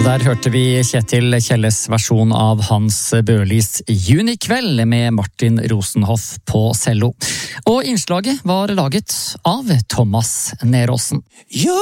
Der hørte vi Kjetil Kjelles versjon av Hans Børlis Junikveld med Martin Rosenhoff på cello. Og innslaget var laget av Thomas Neråsen.